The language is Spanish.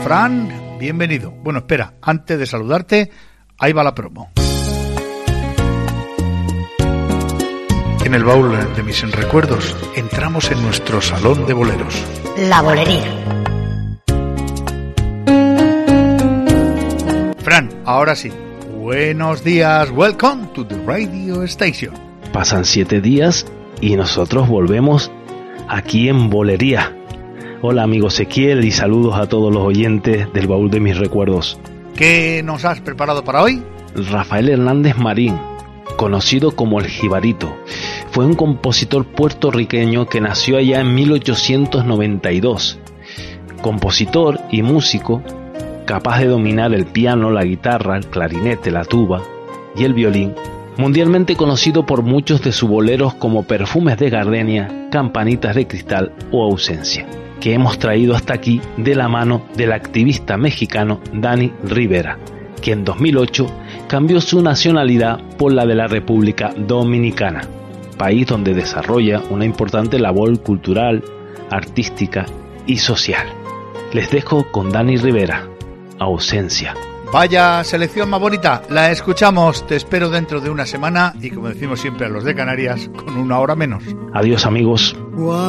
Fran, bienvenido. Bueno, espera, antes de saludarte, ahí va la promo. En el baúl de mis recuerdos entramos en nuestro salón de boleros. La bolería. Fran, ahora sí. Buenos días, welcome to the radio station. Pasan 7 días y nosotros volvemos aquí en Bolería. Hola amigo Ezequiel y saludos a todos los oyentes del baúl de mis recuerdos. ¿Qué nos has preparado para hoy? Rafael Hernández Marín, conocido como el Jibarito, fue un compositor puertorriqueño que nació allá en 1892. Compositor y músico, capaz de dominar el piano, la guitarra, el clarinete, la tuba y el violín, mundialmente conocido por muchos de sus boleros como Perfumes de Gardenia, Campanitas de Cristal o Ausencia, que hemos traído hasta aquí de la mano del activista mexicano Dani Rivera, que en 2008 cambió su nacionalidad por la de la República Dominicana, país donde desarrolla una importante labor cultural, artística y social. Les dejo con Dani Rivera, Ausencia. Vaya selección más bonita, la escuchamos, te espero dentro de una semana y como decimos siempre a los de Canarias, con una hora menos. Adiós amigos.